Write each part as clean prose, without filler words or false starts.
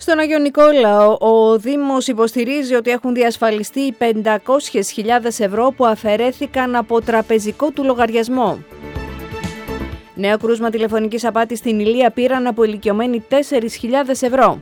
Στον Άγιο Νικόλαο, ο Δήμος υποστηρίζει ότι έχουν διασφαλιστεί 500.000 ευρώ που αφαιρέθηκαν από τραπεζικό του λογαριασμό. Νέο κρούσμα τηλεφωνικής απάτης στην Ηλία, πήραν από ηλικιωμένοι 4.000 ευρώ.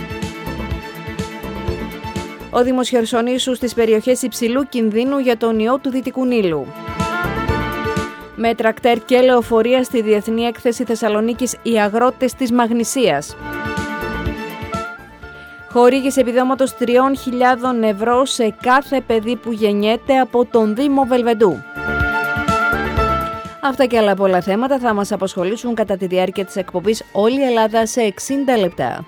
Ο Δήμος Χερσονήσου στις περιοχές υψηλού κινδύνου για τον ιό του Δυτικού Νείλου. Με τρακτέρ και λεωφορεία στη Διεθνή Έκθεση Θεσσαλονίκης οι αγρότες της Μαγνησίας. Χορήγηση επιδόματος 3.000 ευρώ σε κάθε παιδί που γεννιέται από τον Δήμο Βελβεντού. Αυτά και άλλα πολλά θέματα θα μας απασχολήσουν κατά τη διάρκεια της εκπομπής Όλη η Ελλάδα σε 60 λεπτά.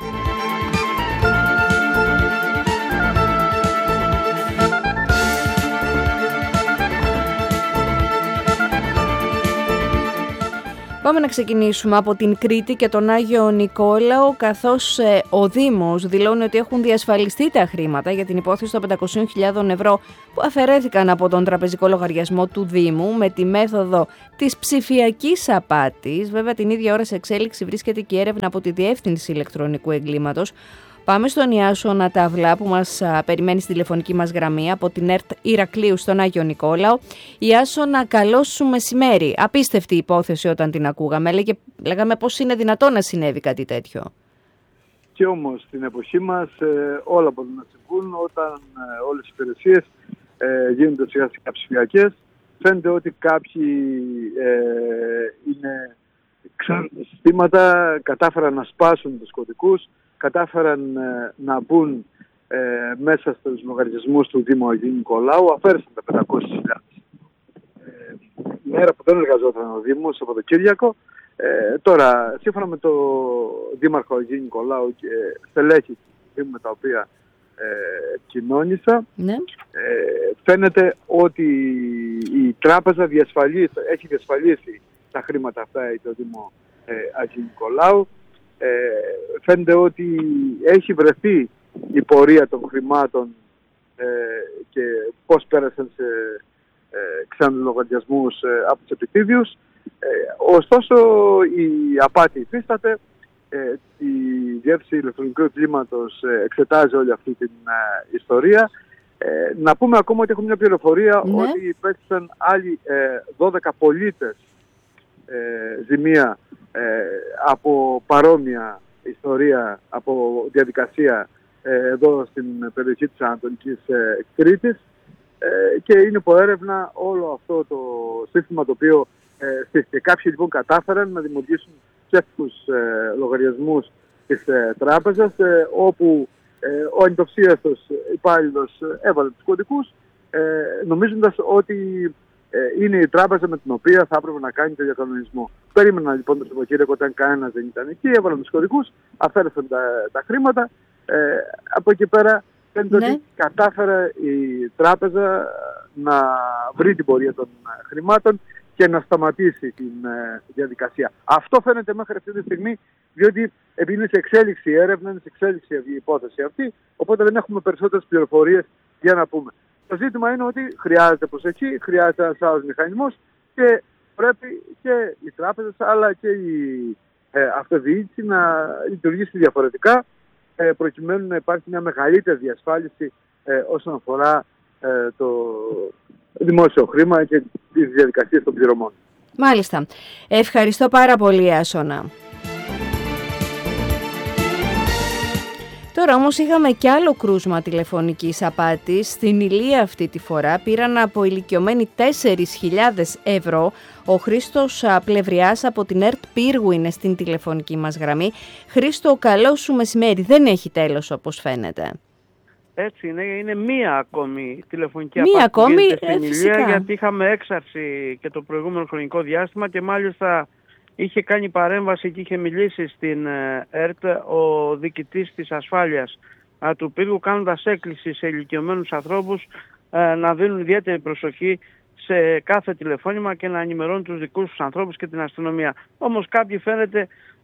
Πάμε να ξεκινήσουμε από την Κρήτη και τον Άγιο Νικόλαο, καθώς ο Δήμος δηλώνει ότι έχουν διασφαλιστεί τα χρήματα για την υπόθεση των 500.000 ευρώ που αφαιρέθηκαν από τον τραπεζικό λογαριασμό του Δήμου με τη μέθοδο της ψηφιακής απάτης. Βέβαια, την ίδια ώρα σε εξέλιξη βρίσκεται και η έρευνα από τη Διεύθυνση Ηλεκτρονικού Εγκλήματος. Πάμε στον Ιάσονα Ταυλά που μας περιμένει στη τηλεφωνική μας γραμμή από την ΕΡΤ Ηρακλείου στον Άγιο Νικόλαο. Ιάσονα, καλό σου μεσημέρι. Απίστευτη υπόθεση όταν την ακούγαμε. Λέγαμε πώς είναι δυνατόν να συνέβη κάτι τέτοιο. Και όμως στην εποχή μας όλα μπορούν να συμβούν όταν όλες οι υπηρεσίες γίνονται σιγά σιγά ψηφιακές. Φαίνεται ότι κάποιοι είναι ξένα συστήματα, κατάφεραν να σπάσουν τους κωδικούς, κατάφεραν να μπουν μέσα στους λογαριασμούς του Δήμου Αγίου Νικολάου, αφαίρεσαν τα 500.000. Η μέρα που δεν εργαζόταν ο Δήμος, από το Κυριακό. Τώρα, σύμφωνα με το Δήμαρχο Αγίου Νικολάου και στελέχη του Δήμου με τα οποία κοινώνησα, ναι. Φαίνεται ότι η τράπεζα έχει διασφαλίσει τα χρήματα αυτά το Δήμο Αγίου Νικολάου. Φαίνεται ότι έχει βρεθεί η πορεία των χρημάτων και πώς πέρασαν σε ξένους λογαριασμούς από τους επιτίδιους. Ωστόσο η απάτη υφίσταται, η Διεύθυνση Ηλεκτρονικού Εγκλήματος εξετάζει όλη αυτή την ιστορία. Να πούμε ακόμα ότι έχουμε μια πληροφορία, ναι, ότι υπέστησαν άλλοι 12 πολίτες ζημία από παρόμοια ιστορία, από διαδικασία εδώ στην περιοχή της Ανατολικής Κρήτης, και είναι υπό έρευνα όλο αυτό το σύστημα το οποίο στήθηκε. Κάποιοι λοιπόν κατάφεραν να δημιουργήσουν ψεύτικους λογαριασμούς της τράπεζας, όπου ο ανυτοψίαστος υπάλληλος έβαλε τους κωδικούς, νομίζοντας ότι είναι η τράπεζα με την οποία θα έπρεπε να κάνει το διακανονισμό. Περίμεναν λοιπόν το Σαββατοκύριακο όταν κανένας δεν ήταν εκεί, έβαλαν τους κωδικούς, αφαίρεσαν τα χρήματα. Από εκεί πέρα φαίνεται, ναι, ότι κατάφερε η τράπεζα να βρει την πορεία των χρημάτων και να σταματήσει την διαδικασία. Αυτό φαίνεται μέχρι αυτή τη στιγμή, διότι επειδή είναι σε εξέλιξη η έρευνα, είναι σε εξέλιξη η υπόθεση αυτή, οπότε δεν έχουμε περισσότερες πληροφορίες για να πούμε. Το ζήτημα είναι ότι χρειάζεται προσοχή, χρειάζεται ένας άλλος μηχανισμός και πρέπει και οι τράπεζες αλλά και η αυτοδιοίκηση να λειτουργήσει διαφορετικά, προκειμένου να υπάρχει μια μεγαλύτερη διασφάλιση όσον αφορά το δημόσιο χρήμα και τις διαδικασίες των πληρωμών. Μάλιστα. Ευχαριστώ πάρα πολύ, Άσονα. Τώρα όμως είχαμε κι άλλο κρούσμα τηλεφωνικής απάτης. Στην Ηλία αυτή τη φορά πήραν από ηλικιωμένοι 4.000 ευρώ. Ο Χρήστος Πλευριάς από την ΕΡΤ Πύργου είναι στην τηλεφωνική μας γραμμή. Χρήστο, καλό σου μεσημέρι. Δεν έχει τέλος όπως φαίνεται. Έτσι είναι μία ακόμη τηλεφωνική απάτη που γίνεται στην Ηλία, γιατί είχαμε έξαρση και το προηγούμενο χρονικό διάστημα και μάλιστα είχε κάνει παρέμβαση και είχε μιλήσει στην ΕΡΤ ο διοικητής της ασφάλειας του Πύργου, κάνοντας έκκληση σε ηλικιωμένους ανθρώπους να δίνουν ιδιαίτερη προσοχή σε κάθε τηλεφώνημα και να ενημερώνουν τους δικούς τους ανθρώπους και την αστυνομία. Όμως κάποιοι φαίνεται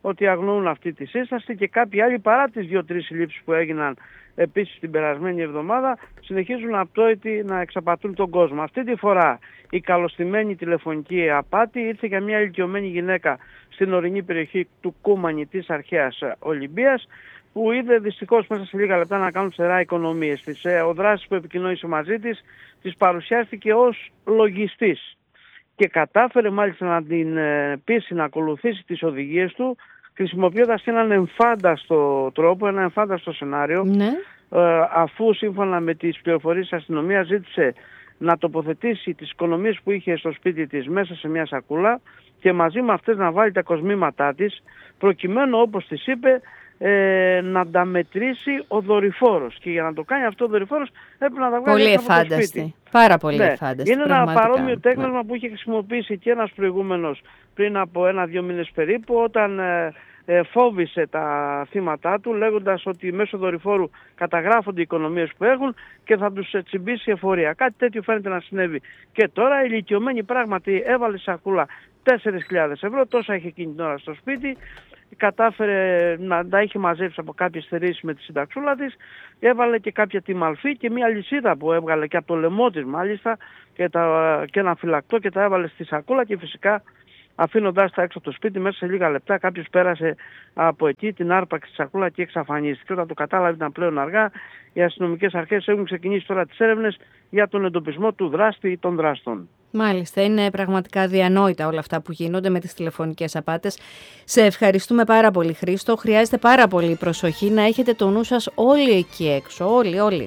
ότι αγνοούν αυτή τη σύσταση, και κάποιοι άλλοι, παρά τις 2-3 συλλήψεις που έγιναν επίσης την περασμένη εβδομάδα, συνεχίζουν απτόητοι να εξαπατούν τον κόσμο. Αυτή τη φορά η καλωστημένη τηλεφωνική απάτη ήρθε για μια ηλικιωμένη γυναίκα στην ορεινή περιοχή του Κούμανη της αρχαίας Ολυμπίας, που είδε δυστυχώς μέσα σε λίγα λεπτά να κάνουν ξερά οικονομίες της. Ο δράσης που επικοινώνησε μαζί της παρουσιάστηκε ως λογιστής και κατάφερε μάλιστα να την πείσει να ακολουθήσει τις οδηγίες του, χρησιμοποιώντας έναν εμφάνταστο τρόπο, ένα εμφάνταστο σενάριο, αφού σύμφωνα με τις πληροφορίες της αστυνομίας ζήτησε να τοποθετήσει τις οικονομίες που είχε στο σπίτι της μέσα σε μια σακούλα και μαζί με αυτές να βάλει τα κοσμήματά της, προκειμένου, όπως της είπε, να τα μετρήσει ο δορυφόρος. Και για να το κάνει αυτό ο δορυφόρος έπρεπε να τα βγάλει πολύ από το σπίτι. Πάρα πολύ εφάνταστη. Είναι ένα παρόμοιο τέκνασμα που είχε χρησιμοποιήσει και ένας προηγούμενος πριν από 1-2 μήνες περίπου, όταν φόβησε τα θύματά του λέγοντας ότι μέσω δορυφόρου καταγράφονται οι οικονομίες που έχουν και θα τους τσιμπήσει εφορία. Κάτι τέτοιο φαίνεται να συνέβη και τώρα. Η ηλικιωμένη πράγματι έβαλε σακούλα 4.000 ευρώ, τόσα είχε εκείνη την ώρα στο σπίτι, κατάφερε να τα είχε μαζέψει από κάποιες στερήσεις με τη συνταξούλα της, έβαλε και κάποια τιμαλφή και μια λυσίδα που έβγαλε και από το λαιμό της μάλιστα και ένα φυλακτό, και τα έβαλε στη σακούλα, και φυσικά αφήνοντάς τα έξω από το σπίτι, μέσα σε λίγα λεπτά κάποιος πέρασε από εκεί, την άρπαξε τη σακούλα και εξαφανίστηκε. Όταν το κατάλαβε ήταν πλέον αργά. Οι αστυνομικές αρχές έχουν ξεκινήσει τώρα τις έρευνες για τον εντοπισμό του δράστη ή των δράστων. Μάλιστα, είναι πραγματικά διανόητα όλα αυτά που γίνονται με τις τηλεφωνικές απάτες. Σε ευχαριστούμε πάρα πολύ, Χρήστο. Χρειάζεται πάρα πολύ προσοχή, να έχετε το νου σας όλοι εκεί έξω, όλοι.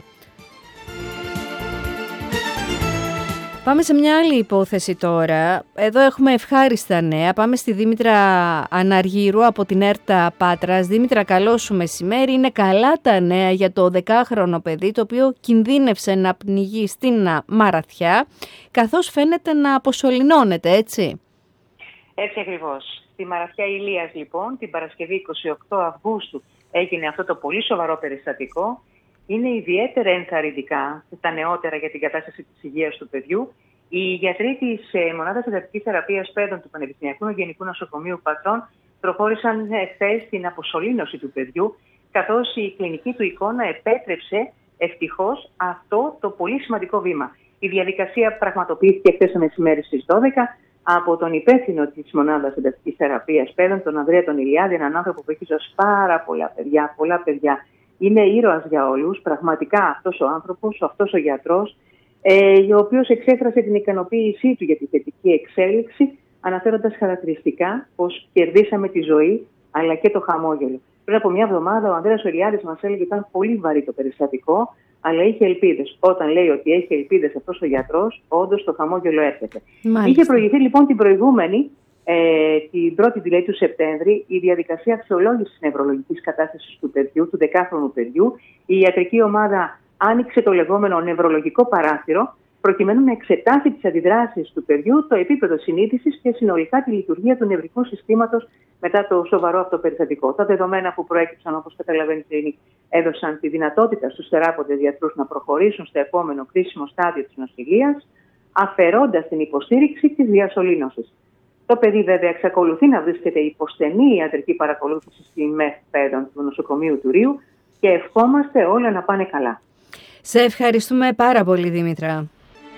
Πάμε σε μια άλλη υπόθεση τώρα. Εδώ έχουμε ευχάριστα νέα. Πάμε στη Δήμητρα Αναργύρου από την ΕΡΤΑ Πάτρας. Δήμητρα, καλό σου μεσημέρι. Είναι καλά τα νέα για το 10χρονο παιδί, το οποίο κινδύνευσε να πνιγεί στην Μαραθιά, καθώς φαίνεται να αποσωληνώνεται, έτσι. Έτσι ακριβώς. Στη Μαραθιά Ηλίας, λοιπόν, την Παρασκευή 28 Αυγούστου έγινε αυτό το πολύ σοβαρό περιστατικό. Είναι ιδιαίτερα ενθαρρυντικά τα νεότερα για την κατάσταση της υγείας του παιδιού. Οι γιατροί της Μονάδας Εντατικής Θεραπείας Παιδών του Πανεπιστημιακού Γενικού Νοσοκομείου Πατρών προχώρησαν χθες στην αποσωλήνωση του παιδιού, καθώς η κλινική του εικόνα επέτρεψε ευτυχώς αυτό το πολύ σημαντικό βήμα. Η διαδικασία πραγματοποιήθηκε χθες το μεσημέρι στις 12 από τον υπεύθυνο της Μονάδας Εντατικής Θεραπείας Παιδών, τον Ανδρέα τον Ηλιάδη, έναν άνθρωπο που έχει ζώσει πάρα πολλά παιδιά. Είναι ήρωας για όλους, πραγματικά αυτός ο άνθρωπος, αυτός ο γιατρός, ο οποίος εξέφρασε την ικανοποίησή του για τη θετική εξέλιξη, αναφέροντας χαρακτηριστικά πως κερδίσαμε τη ζωή, αλλά και το χαμόγελο. Πριν από μια εβδομάδα ο Ανδρέας ο Ηλιάδης μας έλεγε ότι ήταν πολύ βαρύ το περιστατικό, αλλά είχε ελπίδες. Όταν λέει ότι έχει ελπίδες αυτός ο γιατρός, όντως το χαμόγελο έρχεται. Είχε προηγηθεί λοιπόν την προηγούμενη, την 1η δηλαδή του Σεπτέμβρη, η διαδικασία αξιολόγησης νευρολογικής κατάστασης του παιδιού, του 10χρονου παιδιού. Η ιατρική ομάδα άνοιξε το λεγόμενο νευρολογικό παράθυρο, προκειμένου να εξετάσει τις αντιδράσεις του παιδιού, το επίπεδο συνείδησης και συνολικά τη λειτουργία του νευρικού συστήματος μετά το σοβαρό αυτό περιστατικό. Τα δεδομένα που προέκυψαν, όπως καταλαβαίνετε, έδωσαν τη δυνατότητα στους θεράποντες γιατρούς να προχωρήσουν στο επόμενο κρίσιμο στάδιο της νοσηλείας, αφαιρώντας την υποστήριξη της διασωλήνωσης. Το παιδί βέβαια εξακολουθεί να βρίσκεται υπό στενή ιατρική παρακολούθηση στη ΜΕΘ Παιδών του νοσοκομείου του Ρείου και ευχόμαστε όλα να πάνε καλά. Σε ευχαριστούμε πάρα πολύ, Δήμητρα.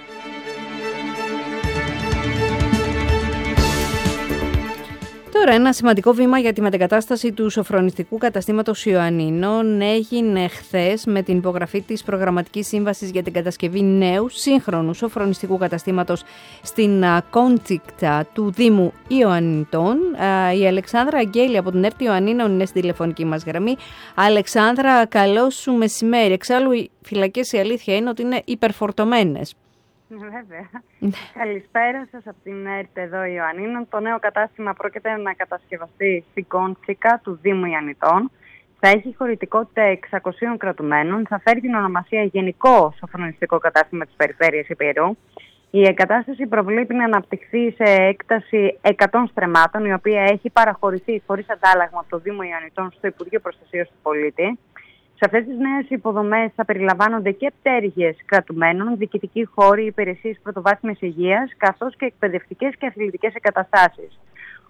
Τώρα, ένα σημαντικό βήμα για τη μετεγκατάσταση του σοφρονιστικού καταστήματος Ιωαννίνων έγινε χθες με την υπογραφή της προγραμματικής σύμβασης για την κατασκευή νέου σύγχρονου σοφρονιστικού καταστήματος στην Κόντσικτα του Δήμου Ιωαννιτών. Η Αλεξάνδρα Αγγέλη από την ΕΡΤ Ιωαννίνων είναι στην τηλεφωνική μας γραμμή. Αλεξάνδρα, καλό σου μεσημέρι. Εξάλλου, οι φυλακές, η αλήθεια είναι ότι είναι υπερφορτωμένες. Βέβαια. Καλησπέρα σας από την ΕΡΤ εδώ Ιωαννίνων. Το νέο κατάστημα πρόκειται να κατασκευαστεί στην Κόντσικα του Δήμου Ιωαννιτών. Θα έχει χωρητικότητα 600 κρατουμένων. Θα φέρει την ονομασία Γενικό Σοφρονιστικό Κατάστημα της Περιφέρειας Ηπειρού. Η εγκατάσταση προβλέπει να αναπτυχθεί σε έκταση 100 στρεμμάτων, η οποία έχει παραχωρηθεί χωρίς αντάλλαγμα από το Δήμο Ιωαννιτών στο Υπουργείο Προστασίας του Πολίτη. Σε αυτές τις νέες υποδομές θα περιλαμβάνονται και πτέρυγες κρατουμένων, διοικητικοί χώροι, υπηρεσίες πρωτοβάθμιας υγείας, καθώς και εκπαιδευτικές και αθλητικές εγκαταστάσεις.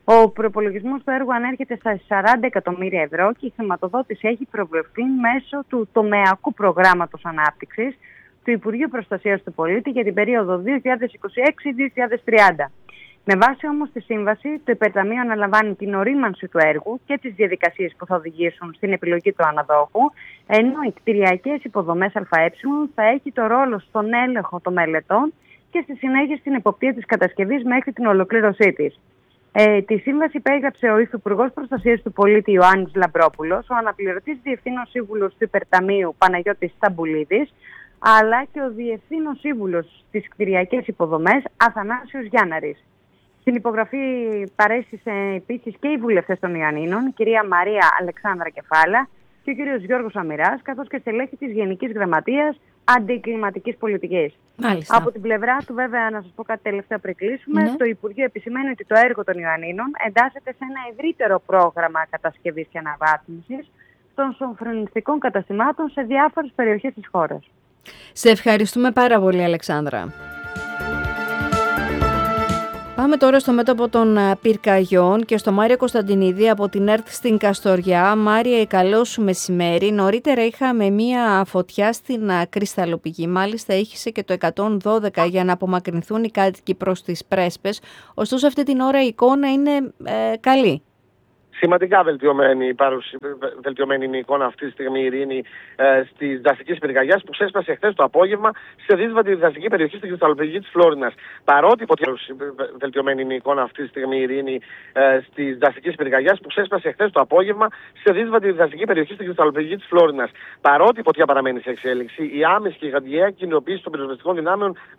Ο προϋπολογισμός του έργου ανέρχεται στα 40 εκατομμύρια ευρώ και η χρηματοδότηση έχει προβλεφθεί μέσω του τομεακού προγράμματος ανάπτυξης του Υπουργείου Προστασίας του Πολίτη για την περίοδο 2026-2030. Με βάση όμως τη σύμβαση, το Υπερταμείο αναλαμβάνει την ορίμανση του έργου και τις διαδικασίες που θα οδηγήσουν στην επιλογή του αναδόχου, ενώ οι κτηριακές υποδομές ΑΕ θα έχει το ρόλο στον έλεγχο των μελετών και στη συνέχεια στην εποπτεία της κατασκευής μέχρι την ολοκλήρωσή της. Τη σύμβαση υπέγραψε ο Υφυπουργός Προστασίας του Πολίτη Ιωάννης Λαμπρόπουλος, ο αναπληρωτής διευθύνων σύμβουλος του Υπερταμείου Παναγιώτης Σταμπουλίδης, αλλά και ο διευθύνων σύμβουλος στις κτηριακές υποδομές Αθανάσιος Γιάνναρης. Στην υπογραφή παρέστησε επίσης και οι βουλευτές των Ιωαννίνων, η κυρία Μαρία Αλεξάνδρα Κεφάλα και ο κύριος Γιώργος Αμυράς, καθώς και στελέχη της Γενικής Γραμματείας Αντικλιματικής Πολιτικής. Μάλιστα. Από την πλευρά του, βέβαια, να σας πω κάτι τελευταίο πριν κλείσουμε, το Υπουργείο επισημαίνει ότι το έργο των Ιωαννίνων εντάσσεται σε ένα ευρύτερο πρόγραμμα κατασκευής και αναβάθμισης των σοφρονιστικών καταστημάτων σε διάφορες περιοχές της χώρας. Σε ευχαριστούμε πάρα πολύ, Αλεξάνδρα. Πάμε τώρα στο μέτωπο των πυρκαγιών και στο Μάριο Κωνσταντινίδη από την ΕΡΤ στην Καστοριά. Μάρια, καλό σου μεσημέρι. Νωρίτερα είχαμε μία φωτιά στην κρυσταλλοπηγή. Μάλιστα ήχησε και το 112 για να απομακρυνθούν οι κάτοικοι προς τις πρέσπες. Ωστόσο αυτή την ώρα η εικόνα είναι καλή. Σημαντικά βελτιωμένη είναι η εικόνα αυτή τη στιγμή, Ειρήνη, στις δασικές πυρκαγιές που ξέσπασε χθες το απόγευμα σε δύσβατη δασική περιοχή στην κρυσταλλοπηγή της Φλόρινας. Παρότι βελτιωμένη είναι η εικόνα αυτή τη στιγμή, Ειρήνη, στις δασικές πυρκαγιές που ξέσπασε χθες το απόγευμα σε δύσβατη δασική περιοχή στην κρυσταλλοπηγή της Φλόρινας. Παρότι η φωτιά παραμένει σε εξέλιξη, η άμεση και η γαντιαία κοινοποίηση των πυροσβεστικών δυνάμεων